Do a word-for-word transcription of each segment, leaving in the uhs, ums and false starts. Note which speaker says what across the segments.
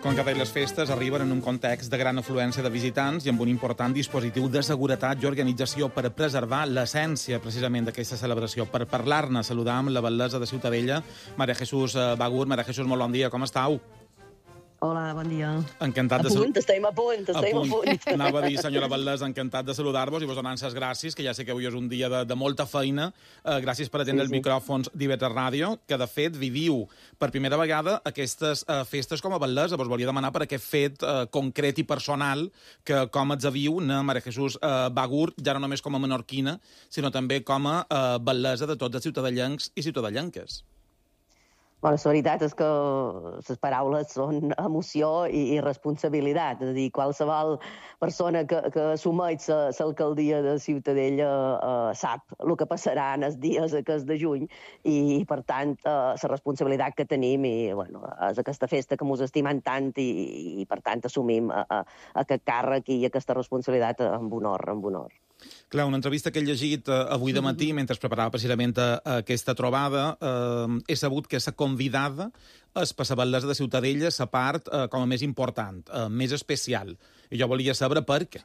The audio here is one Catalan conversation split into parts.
Speaker 1: Com que les festes arriben en un context de gran afluència de visitants i amb un important dispositiu de seguretat i organització per preservar l'essència, precisament, d'aquesta celebració. Per parlar-ne, saludar amb la batllessa de Ciutadella, Maria Jesús Bagur. Maria Jesús, molt bon dia, com estàu?
Speaker 2: Hola, bon dia.
Speaker 1: Encantat de
Speaker 2: a punt, estem a punt, estem a punt. A punt.
Speaker 1: Anava a dir, senyora batllessa, encantat de saludar-vos i vos donant les gràcies, que ja sé que avui és un dia de, de molta feina. Uh, gràcies per atendre sí, sí. els micròfons d'I V tres Ràdio, que de fet viviu per primera vegada aquestes uh, festes com a batllessa. Vos volia demanar per aquest fet uh, concret i personal que com ets viu, na Maria Jesús uh, Bagur, ja no només com a menorquina, sinó també com a uh, batllessa de tots els ciutadellencs i ciutadellenques.
Speaker 2: Bueno, la veritat és que les paraules són emoció i, i responsabilitat. És a dir, qualsevol persona que, que assumeix l'alcaldia de Ciutadella eh, sap el que passarà en els dies aquests de juny i, per tant, eh, la responsabilitat que tenim i, bueno, és aquesta festa que ens estimem tant i, i per tant, assumim a, a, aquest càrrec i aquesta responsabilitat amb honor, amb honor.
Speaker 1: Clar, una entrevista que he llegit uh, avui de matí, mentre es preparava precisament a, a aquesta trobada, uh, he sabut que la convidada és per la batllessa de Ciutadella la part uh, com a més important, uh, més especial. I jo volia saber per què.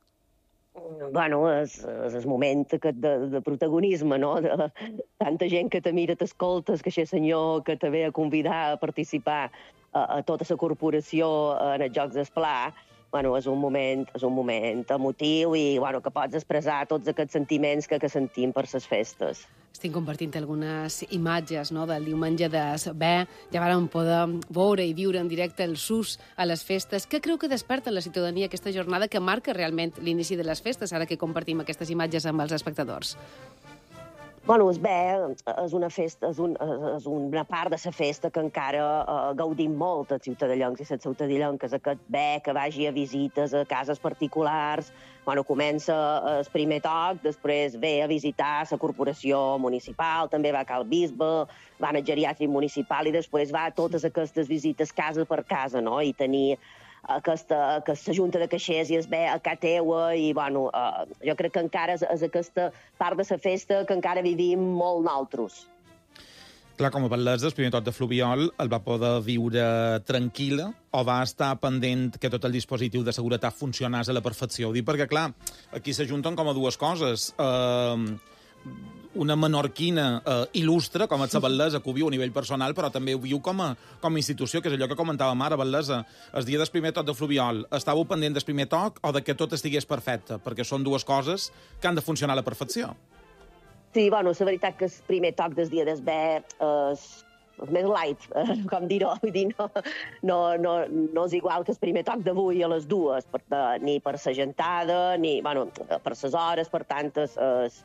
Speaker 2: Bueno, és, és el moment aquest de, de protagonisme, no? De tanta gent que te mira, t'escoltes, que aquest senyor que te ve a convidar a participar a, a tota la corporació en els Jocs d'Esplà. Bueno, és un moment, és un moment emotiu i bueno, que pots expressar tots aquests sentiments que, que sentim per les festes.
Speaker 3: Estic compartint algunes imatges, no?, del diumenge de Bé. Ja vàrem poder veure i viure en directe el sus a les festes. Què creu que desperta en la ciutadania aquesta jornada que marca realment l'inici de les festes, ara que compartim aquestes imatges amb els espectadors?
Speaker 2: Bueno, es Bé és una festa, és, un, és una part de la festa que encara eh, gaudim molt els ciutadellencs i les ciutadellenques, aquest Bé que vagi a visites a cases particulars, bueno, comença el primer toc, després ve a visitar la corporació municipal, també va a Cal Bisbe, va al geriàtric municipal i després va a totes aquestes visites casa per casa, no?, i tenir aquesta, aquesta junta de caixers i es ve a casa teua i, bueno, eh, jo crec que encara és, és aquesta part de la festa que encara vivim molt nosaltres.
Speaker 1: Clar, com a batllessa, el primer tot de Fluviol el va poder viure tranquil·la o va estar pendent que tot el dispositiu de seguretat funcionés a la perfecció? Ho dic perquè, clar, aquí s'ajunten com a dues coses. Eh, una menorquina eh, il·lustre, com és la batllessa, que ho viu a nivell personal, però també ho viu com a, com a institució, que és allò que comentàvem ara, batllessa. El dia del primer toc de Fluviol, estàveu pendent del primer toc o de que tot estigués perfecte? Perquè són dues coses que han de funcionar a la perfecció.
Speaker 2: Sí, bueno, la veritat que el primer toc del dia del Bé és més light, com dir-ho. Vull dir, no, no, no, no és igual que el primer toc d'avui a les dues, per, ni per la gentada, ni bueno, per les hores, per tant, és, és,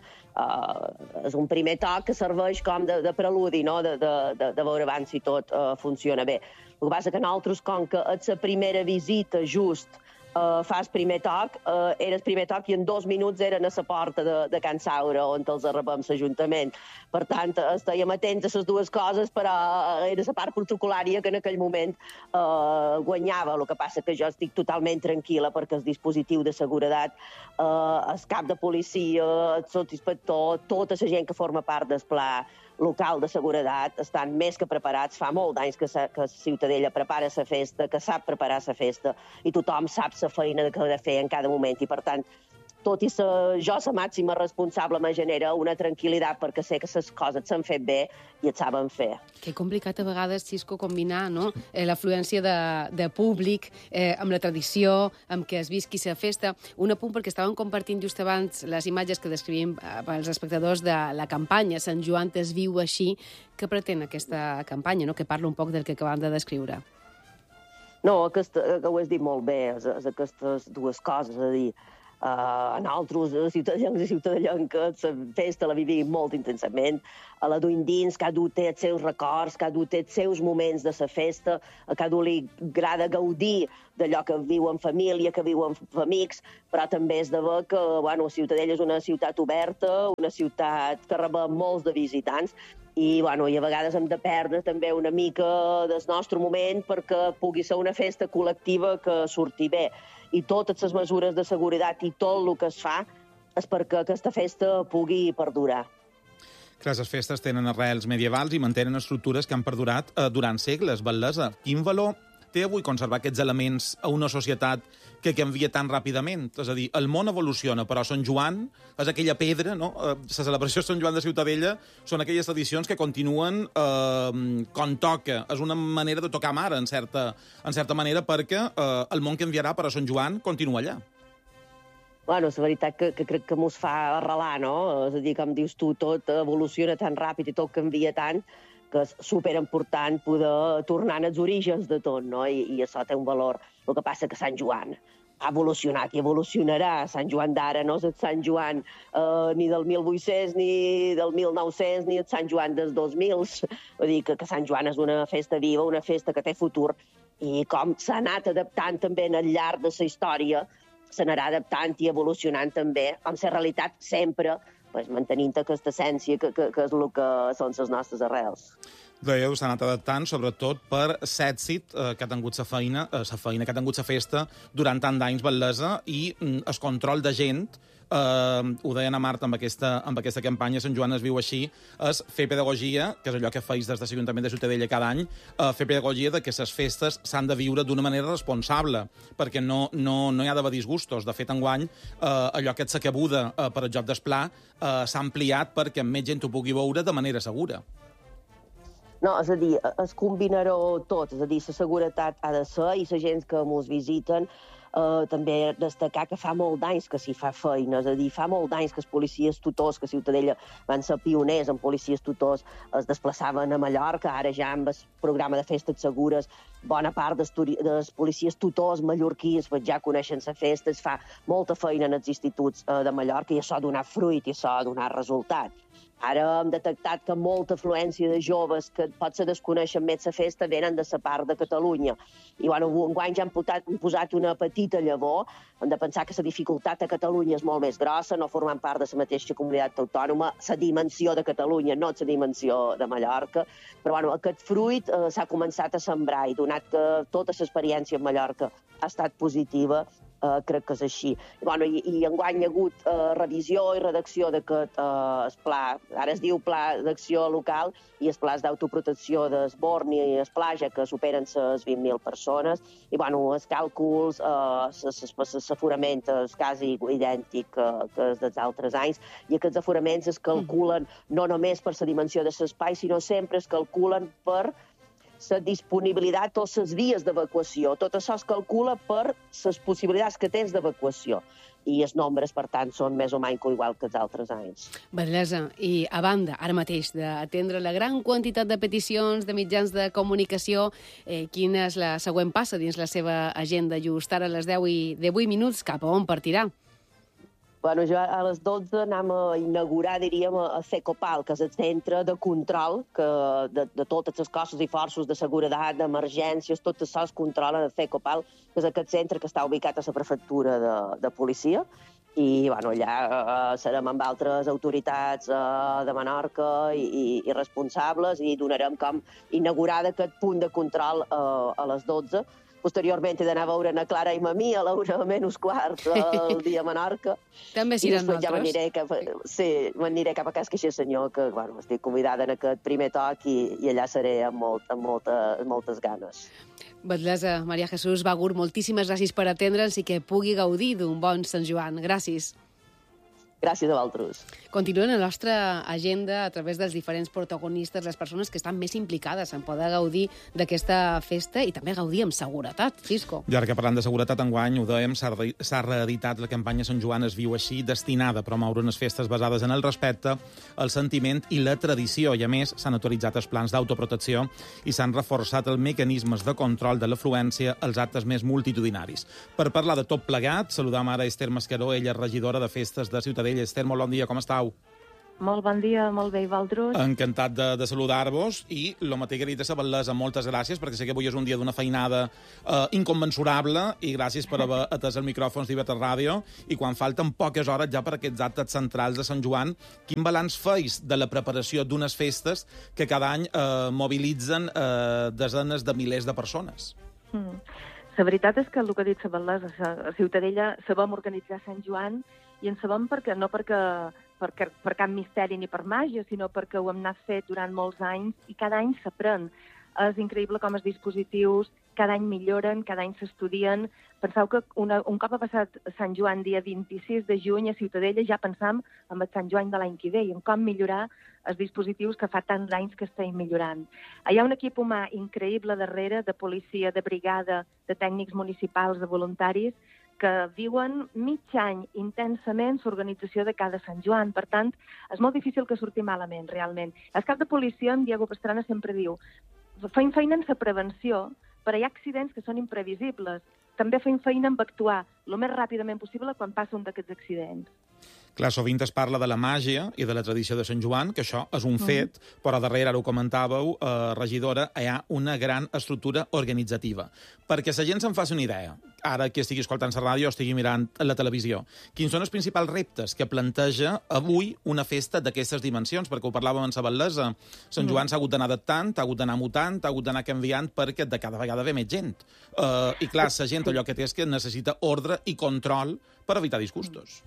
Speaker 2: uh, és un primer toc que serveix com de, de preludi, no? de, de, de, de veure abans si tot uh, funciona bé. El que passa que nosaltres, com que és la primera visita just, Uh, fa el primer toc, uh, era el primer toc i en dos minuts eren a la porta de, de Can Saura, on els arrebem l'Ajuntament. Per tant, estàvem atents a les dues coses, però era la part protocolària que en aquell moment uh, guanyava. El que passa que jo estic totalment tranquil·la perquè el dispositiu de seguretat, uh, el cap de policia, el sotsinspector, tota la gent que forma part del pla local de seguretat estan més que preparats. Fa molt d'anys que, que Ciutadella prepara la festa, que sap preparar la festa i tothom sap la feina que ha de fer en cada moment i, per tant, tot i ser jo la màxima responsable me genera una tranquil·litat perquè sé que les coses s'han fet bé i et saben fer.
Speaker 3: Que complicat a vegades, Xisco, combinar, no?, eh, l'afluència de, de públic eh, amb la tradició, amb que es visqui la festa. Un apunt, perquè estàvem compartint just abans les imatges que descrivim pels espectadors de la campanya Sant Joan es viu així. Què pretén aquesta campanya, no?, que parla un poc del que acabem de descriure?
Speaker 2: No, aquesta, que ho has dit molt bé, és, és aquestes dues coses, és a dir, Uh, nosaltres, ciutadans i ciutadellenques, la festa la vivim molt intensament, a la duim dins, cada un té els seus records, cada un té els seus moments de la festa, a cada un li agrada gaudir d'allò que viu en família, que viu amb amics, però també és de ver que bueno, Ciutadella és una ciutat oberta, una ciutat que rep molts de visitants, i, bueno, i a vegades hem de perdre també una mica del nostre moment perquè pugui ser una festa col·lectiva que surti bé. I totes les mesures de seguretat i tot el que es fa és perquè aquesta festa pugui perdurar.
Speaker 1: Clar, les festes tenen arrels medievals i mantenen estructures que han perdurat eh, durant segles. Batllessa, quin valor té avui conservar aquests elements a una societat que canvia tan ràpidament? És a dir, el món evoluciona, però Sant Joan és aquella pedra, no? La celebració de Sant Joan de Ciutadella són aquelles tradicions que continuen eh, com toca. És una manera de tocar mare, en certa, en certa manera, perquè eh, el món canviarà, però Sant Joan continua allà.
Speaker 2: Bueno, és la veritat que, que crec que mos fa arrelar, no? És a dir, com dius tu, tot evoluciona tan ràpid i tot canvia tant que és superimportant poder tornar als orígens de tot, no? I, i això té un valor. El que passa que Sant Joan ha evolucionat i evolucionarà. Sant Joan d'ara no és el Sant Joan eh, ni del mil vuit-cents, ni del mil nou-cents, ni el Sant Joan del dos mil. Vull dir que, que Sant Joan és una festa viva, una festa que té futur, i com s'ha anat adaptant també al llarg de la història, s'anarà adaptant i evolucionant també, amb la realitat sempre, pues, mantenint aquesta essència que, que, que és el que són les nostres arrels.
Speaker 1: Dèieu, s'ha anat adaptant, sobretot per l'èxit eh, que ha tingut la feina, eh, la feina que ha tingut la festa durant tant d'anys, Bel·lesa, i mm, el control de gent, eh, ho deien a Marta amb aquesta, amb aquesta campanya, Sant Joan es viu així, és fer pedagogia, que és allò que feis des de l'Ajuntament de Ciutadella cada any, eh, fer pedagogia de que les festes s'han de viure d'una manera responsable, perquè no, no, no hi ha d'haver disgustos. De fet, enguany, eh, allò que et s'acabuda eh, per el joc d'esplà eh, s'ha ampliat perquè més gent ho pugui veure de manera segura.
Speaker 2: No, és a dir, es combinarà tot, és a dir, la seguretat ha de ser i la gent que ens visiten eh, també destacar que fa molt d'anys que s'hi fa feina, és a dir, fa molt d'anys que els policies tutors, que a Ciutadella van ser pioners en policies tutors, es desplaçaven a Mallorca, ara ja amb el programa de festes segures, bona part dels, dels policies tutors mallorquins pues, ja coneixen la festa, es fa molta feina en els instituts eh, de Mallorca i això ha donat fruit i això ha donat resultat. Ara hem detectat que molta afluència de joves que potser desconeixen més la festa venen de la part de Catalunya. I bueno, enguany ja han posat, han posat una petita llavor. Hem de pensar que la dificultat a Catalunya és molt més grossa, no formant part de la mateixa comunitat autònoma, la dimensió de Catalunya, no la dimensió de Mallorca. Però bueno, aquest fruit eh, s'ha començat a sembrar i donat que tota l'experiència en Mallorca ha estat positiva, Uh, crec que és així. Bueno, i, i enguany hi ha hagut uh, revisió i redacció d'aquest uh, pla, ara es diu Pla d'Acció Local, i el pla d'autoprotecció d'Esborn i Esplaja, que superen les vint mil persones, i bueno, els càlculs, l'aforament uh, és quasi idèntic uh, que els dels altres anys, i aquests aforaments es calculen no només per la dimensió de l'espai, sinó sempre es calculen per la disponibilitat o les vies d'evacuació. Tot això es calcula per les possibilitats que tens d'evacuació. I els nombres, per tant, són més o menys igual que els altres anys.
Speaker 3: Bel·lesa. I a banda, ara mateix, d'atendre la gran quantitat de peticions de mitjans de comunicació, eh, quina és la següent passa dins la seva agenda? Just ara a les deu i divuit minuts, cap a on partirà?
Speaker 2: Bueno, jo a les dotze anem a inaugurar, diríem, a CECOPAL, que és el centre de control que de, de totes les cossos i forços de seguretat, d'emergències, tot això es controla a CECOPAL, que és aquest centre que està ubicat a la prefectura de, de policia. I bueno, allà eh, serem amb altres autoritats eh, de Menorca i, i, i responsables i donarem com inaugurada aquest punt de control eh, a les dotze. Posteriorment he d'anar a veure a Clara i a mi a l'una menys quart el dia a Menorca.
Speaker 3: També s'hi
Speaker 2: I després ja m'aniré cap, sí, m'aniré cap a Cas Caixer Senyor, que bueno, estic convidada en aquest primer toc i, i allà seré amb, molt, amb, molta, amb moltes ganes.
Speaker 3: Bel·lesa, Maria Jesús Bagur, moltíssimes gràcies per atendre'ns i que pugui gaudir d'un bon Sant Joan. Gràcies.
Speaker 2: Gràcies a vosaltres.
Speaker 3: Continuen la nostra agenda a través dels diferents protagonistes, les persones que estan més implicades en poder gaudir d'aquesta festa i també gaudir amb seguretat, Cisco.
Speaker 1: I ara que parlant de seguretat, enguany, ho dèiem, s'ha reeditat la campanya Sant Joan es viu així, destinada a promoure unes festes basades en el respecte, el sentiment i la tradició. I a més, s'han autoritzat els plans d'autoprotecció i s'han reforçat els mecanismes de control de l'afluència als actes més multitudinaris. Per parlar de tot plegat, saludam ara Esther Mascaró, ella és regidora de festes de Ciutadella. Esther, molt bon dia, com estàu?
Speaker 4: Molt bon dia, molt bé, i vosaltres?
Speaker 1: Encantat de, de saludar-vos i el mateix que he dit a la Bel·lesa, moltes gràcies, perquè sé que avui és un dia d'una feinada eh, inconmensurable i gràcies per haver atès el micròfons d'I V tres Ràdio. I quan falten poques hores ja per aquests actes centrals de Sant Joan, quin balanç feis de la preparació d'unes festes que cada any eh, mobilitzen eh, desenes de milers de persones?
Speaker 4: Mm. La veritat és que el que ha dit la Bel·lesa, a Ciutadella sabem organitzar Sant Joan i en sabem perquè, no perquè, perquè, per cap misteri ni per màgia, sinó perquè ho hem anat fet durant molts anys i cada any s'aprèn. és increïble com els dispositius cada any milloren, cada any s'estudien. Penseu que una, un cop ha passat Sant Joan, dia vint-i-sis de juny, a Ciutadella ja pensam en el Sant Joan de l'any que ve i en com millorar els dispositius que fa tants anys que estem millorant. Hi ha un equip humà increïble darrere, de policia, de brigada, de tècnics municipals, de voluntaris, que viuen mig any intensament l'organització de cada Sant Joan. Per tant, és molt difícil que surti malament, realment. El cap de policia, en Diego Pastrana, sempre diu fem feina en la prevenció, però hi ha accidents que són imprevisibles. També fem feina en actuar el més ràpidament possible quan passa un d'aquests accidents.
Speaker 1: Clar, sovint es parla de la màgia i de la tradició de Sant Joan, que això és un fet, mm. però darrere, ara ho comentàveu, eh, regidora, hi ha una gran estructura organitzativa. Perquè la gent se'n faci una idea, ara que estigui escoltant la ràdio o estigui mirant la televisió, quins són els principals reptes que planteja avui una festa d'aquestes dimensions? Perquè ho parlàvem en la Val·lesa. Sant Joan s'ha hagut d'anar adaptant, ha hagut d'anar mutant, ha hagut d'anar canviant perquè de cada vegada ve més gent. Eh, I clar, la gent allò que té és que necessita ordre i control per evitar disgustos.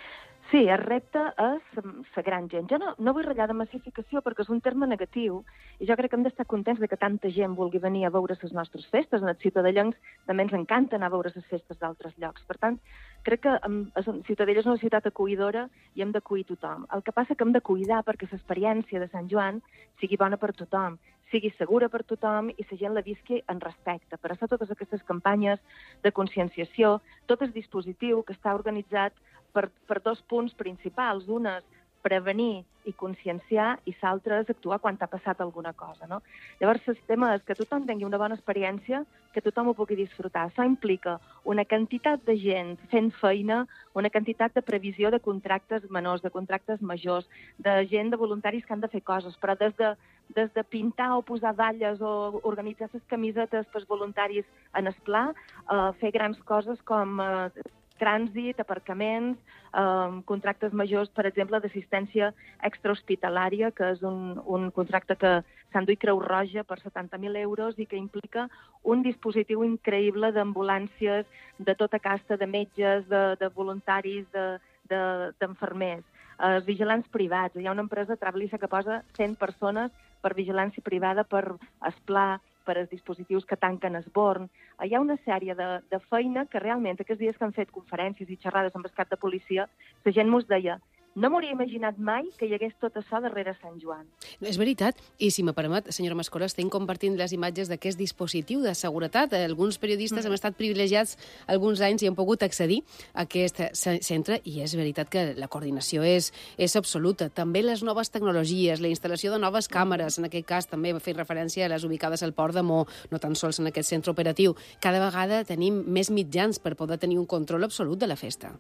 Speaker 4: Sí, el repte és la gran gent. Jo no, no vull ratllar de massificació perquè és un terme negatiu i jo crec que hem d'estar contents de que tanta gent vulgui venir a veure les nostres festes. Els ciutadellencs també ens encanta anar a veure les festes d'altres llocs. Per tant, crec que Ciutadella és una ciutat acollidora i hem d'acollir tothom. El que passa que hem de cuidar perquè l'experiència de Sant Joan sigui bona per tothom, sigui segura per tothom i la gent la visqui en respecte. Per això totes aquestes campanyes de conscienciació, tot el dispositiu que està organitzat per, per dos punts principals. Un és prevenir i conscienciar i l'altre és actuar quan t'ha passat alguna cosa. No? Llavors, el tema és que tothom tingui una bona experiència, que tothom ho pugui disfrutar. Això implica una quantitat de gent fent feina, una quantitat de previsió de contractes menors, de contractes majors, de gent, de voluntaris que han de fer coses, però des de, des de pintar o posar dalles o organitzar les camisetes pels voluntaris en el pla, eh, fer grans coses com eh, trànsit, aparcaments, eh, contractes majors, per exemple, d'assistència extrahospitalària, que és un, un contracte que s'ha enduit Creu Roja per setanta mil euros i que implica un dispositiu increïble d'ambulàncies, de tota casta, de metges, de, de voluntaris, d'enfermers. De, de, eh, vigilants privats. Hi ha una empresa, Travelissa, que posa cent persones per vigilància privada, per esplar, per als dispositius que tanquen esborn. Hi ha una sèrie de, de feina que realment aquests dies que han fet conferències i xerrades amb el cap de policia, la gent mos deia no m'hauria imaginat mai que hi hagués tot això darrere Sant Joan.
Speaker 3: És veritat, i si me permet, senyora Mascora, estem compartint les imatges d'aquest dispositiu de seguretat. Alguns periodistes mm. hem estat privilegiats alguns anys i hem pogut accedir a aquest centre i és veritat que la coordinació és, és absoluta. També les noves tecnologies, la instal·lació de noves càmeres, en aquest cas també fent referència a les ubicades al Port de Mo, no tan sols en aquest centre operatiu. Cada vegada tenim més mitjans per poder tenir un control absolut de la festa.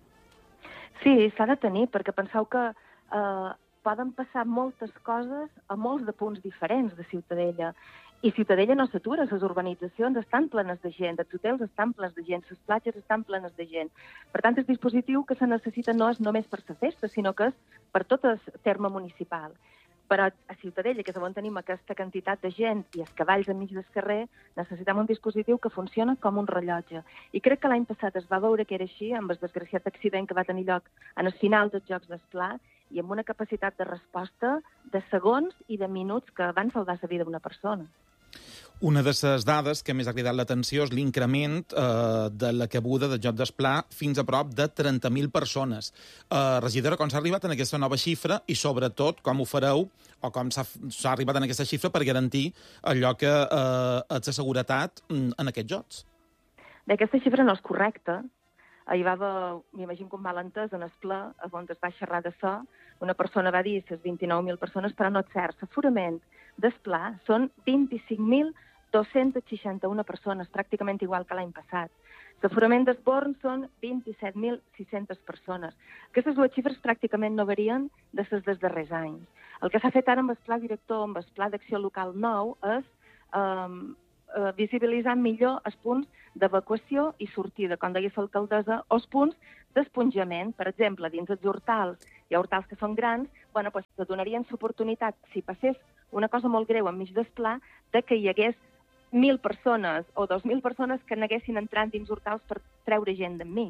Speaker 4: Sí, s'ha de tenir, perquè penseu que eh, poden passar moltes coses a molts de punts diferents de Ciutadella. I Ciutadella no s'atura, les urbanitzacions estan plenes de gent, els hotels estan plens de gent, les platges estan plenes de gent. Per tant, el dispositiu que se necessita no és només per la festa, sinó que és per tot el terme municipal. Però a Ciutadella, que és on tenim aquesta quantitat de gent i els cavalls enmig del carrer, necessitem un dispositiu que funciona com un rellotge. I crec que l'any passat es va veure que era així, amb el desgraciat accident que va tenir lloc en el final dels Jocs d'Esplà, i amb una capacitat de resposta de segons i de minuts que van salvar la vida d'una persona.
Speaker 1: Una de les dades que més ha cridat l'atenció és l'increment eh, de la cabuda del Joc d'Esplà fins a prop de trenta mil persones. Eh, regidora, com s'ha arribat en aquesta nova xifra i, sobretot, com ho fareu o com s'ha arribat en aquesta xifra per garantir allò que eh, és la seguretat en aquests Jocs?
Speaker 4: Bé, aquesta xifra no és correcta. Hi va haver, m'imagino que un malentès en el ple, on es va xerrar de això. Una persona va dir les vint-i-nou mil persones, però no és cert. L'aforament del pla són vint-i-cinc mil dos-cents seixanta-una persones, pràcticament igual que l'any passat. L'aforament d'esborn són vint-i-set mil sis-centes persones. Aquestes dues xifres pràcticament no varien de les dels darrers anys. El que s'ha fet ara amb el pla director, amb el pla d'acció local nou, és eh, eh, visibilitzar millor els punts d'evacuació i sortida, com deia l'alcaldessa, o els punts d'esponjament. Per exemple, dins els hortals, hi ha hortals que són grans, bueno, doncs te donarien l'oportunitat, si passés una cosa molt greu enmig del pla, de que hi hagués mil persones o dos mil persones que n'haguessin entrant dins hortals per treure gent d'enmig.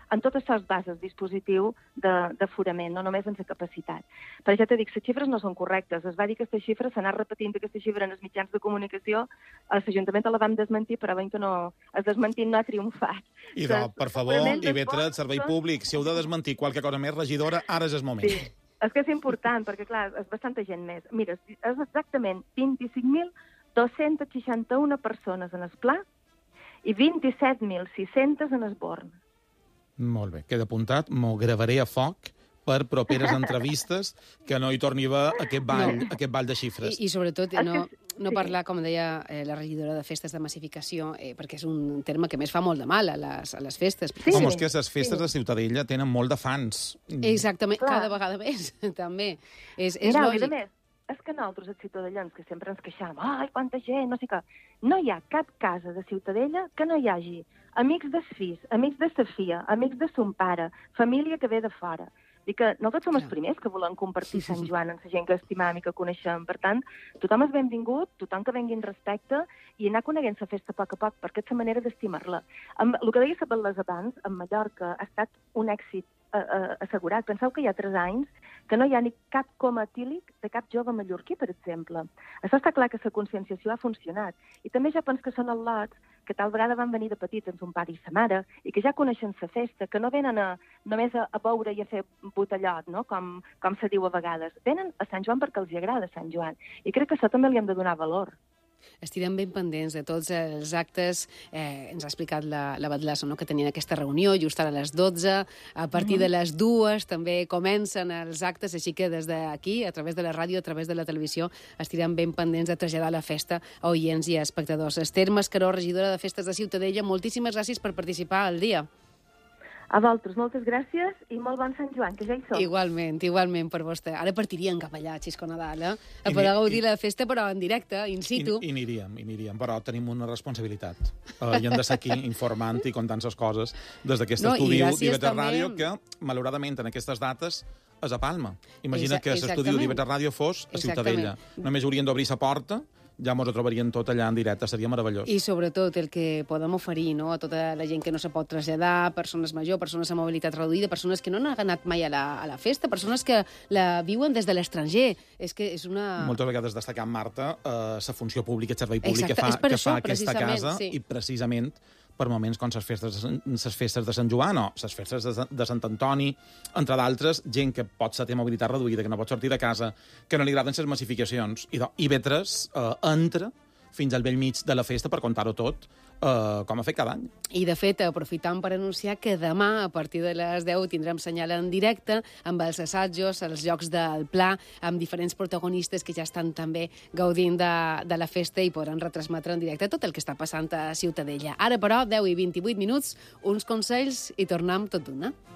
Speaker 4: en tot això es basa el dispositiu d'aforament, no només en la capacitat. Però ja t'he dit, les xifres no són correctes. Es va dir que aquesta xifra, s'ha anat repetint aquesta xifra en els mitjans de comunicació, a l'Ajuntament la vam desmentir, però veiem que no, el desmentit no ha triomfat.
Speaker 1: I de, per favor, I V tres, servei públic, si heu de desmentir qualque cosa més, regidora, ara és el moment.
Speaker 4: Sí. És que és important, perquè, clar, és bastanta gent més. Mira, és exactament vint-i-cinc mil dos-cents seixanta-una persones en el Pla i vint-i-set mil sis-cents en el Born.
Speaker 1: Molt bé, queda apuntat. M'ho gravaré a foc per properes entrevistes que no hi torni a haver aquest ball, no. aquest ball de xifres.
Speaker 3: I, i sobretot, no, no parlar, com deia eh, la regidora, de festes de massificació, eh, perquè és un terme que més fa molt de mal a les, a les festes.
Speaker 1: Sí. Home, és que les festes sí. de Ciutadella tenen molt de fans.
Speaker 3: Exactament, clar. Cada vegada més, també. És, és
Speaker 4: Mira,
Speaker 3: lògic.
Speaker 4: A més, és que nosaltres, els ciutadellans, que sempre ens queixam, ai, quanta gent, no sé què, no hi ha cap casa de Ciutadella que no hi hagi amics dels fills, amics de sa filla, amics de son pare, família que ve de fora. I que nosaltres som els primers que volem compartir Sant Joan amb la gent que estimam i que coneixem. Per tant, tothom és benvingut, tothom que vengui en respecte i anar coneguent la festa a poc a poc, perquè és la manera d'estimar-la. El que deia Sabel·les abans, a Mallorca, ha estat un èxit eh, eh, assegurat. Penseu que hi ha tres anys que no hi ha ni cap coma etílic de cap jove mallorquí, per exemple. Això està clar que la conscienciació ha funcionat. I també ja penso que són els lots que tal vegada van venir de petits amb son pare i sa mare i que ja coneixen la festa, que no venen a, només a, a veure i a fer botellot, no? com, com se diu a vegades. Venen a Sant Joan perquè els agrada Sant Joan. I crec que això també li hem de donar valor.
Speaker 3: Estirem ben pendents de tots els actes. Eh, ens ha explicat la, la Batlassa, no?, que tenien aquesta reunió just ara a les dotze. A partir mm. de les dues també comencen els actes, així que des d'aquí, a través de la ràdio, a través de la televisió, estirem ben pendents de traslladar la festa a oients i a espectadors. Esther Mascaró, regidora de Festes de Ciutadella, moltíssimes gràcies per participar al dia.
Speaker 4: A vosaltres, moltes gràcies i molt bon Sant Joan, que ja hi som.
Speaker 3: Igualment, igualment per vostè. Ara partiríem cap allà, a Xisco Nadal, eh? A poder gaudir la festa, però en directe, in situ.
Speaker 1: I, i aniríem, i aniríem, però tenim una responsabilitat. Uh, I hem de ser aquí informant i contant les coses des d'aquest no, estudi d'I V tres Ràdio, que, malauradament, en aquestes dates és a Palma. Imagina Exa que l'estudi d'I V tres Ràdio fos a Ciutadella. Només haurien d'obrir la porta, ja ens ho trobarien tot allà en directe, seria meravellós.
Speaker 3: I sobretot el que podem oferir, no?, a tota la gent que no se pot traslladar, persones majors, persones amb mobilitat reduïda, persones que no han anat mai a la, a la festa, persones que la viuen des de l'estranger. És que és una...
Speaker 1: Moltes vegades destacant, Marta, eh, la funció pública, el servei públic
Speaker 3: Exacte.
Speaker 1: que fa, que
Speaker 3: això,
Speaker 1: fa aquesta casa,
Speaker 3: sí.
Speaker 1: i precisament per moments com les festes, les festes de Sant Joan o les festes de, de Sant Antoni, entre d'altres, gent que pot ser té mobilitat reduïda, que no pot sortir de casa, que no li agraden les massificacions. I I V tres eh, entra fins al vell mig de la festa per contar-ho tot, eh, com ha fet cada any.
Speaker 3: I, de fet, aprofitant per anunciar que demà, a partir de les deu, tindrem senyal en directe amb els assajos, els jocs del Pla, amb diferents protagonistes que ja estan també gaudint de, de la festa i podran retransmetre en directe tot el que està passant a Ciutadella. Ara, però, deu i vint-i-vuit minuts, uns consells i tornem tot d'una.